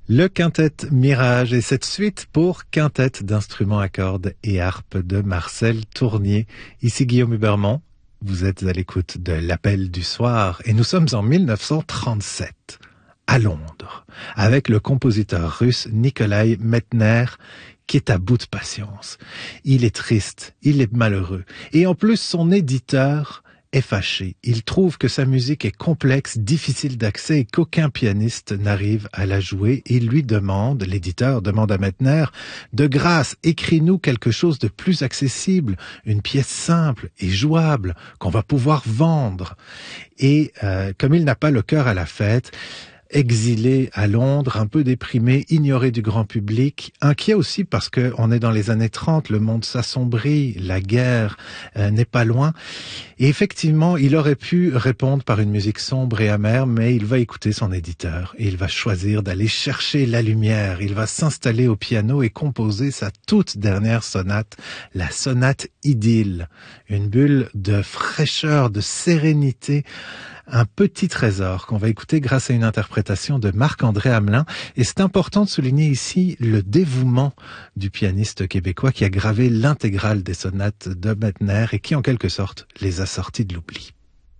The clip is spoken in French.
Le quintet Mirage et cette suite pour quintet d'instruments à cordes et harpe de Marcel Tournier. Ici Guillaume Hubermont, vous êtes à l'écoute de l'Appel du soir et nous sommes en 1937 à Londres avec le compositeur russe Nikolai Medtner qui est à bout de patience. Il est triste, il est malheureux et en plus son éditeur est fâché. Il trouve que sa musique est complexe, difficile d'accès et qu'aucun pianiste n'arrive à la jouer. Il lui demande, l'éditeur demande à Medtner, de grâce, écris-nous quelque chose de plus accessible, une pièce simple et jouable qu'on va pouvoir vendre. Et comme il n'a pas le cœur à la fête, exilé à Londres, un peu déprimé, ignoré du grand public, inquiet aussi parce que on est dans les années 30, le monde s'assombrit, la guerre n'est pas loin. Et effectivement, il aurait pu répondre par une musique sombre et amère, mais il va écouter son éditeur et il va choisir d'aller chercher la lumière. Il va s'installer au piano et composer sa toute dernière sonate, la sonate Idylle, une bulle de fraîcheur, de sérénité, un petit trésor qu'on va écouter grâce à une interprétation de Marc-André Hamelin. Et c'est important de souligner ici le dévouement du pianiste québécois qui a gravé l'intégrale des sonates de Medtner et qui en quelque sorte les a sortis de l'oubli.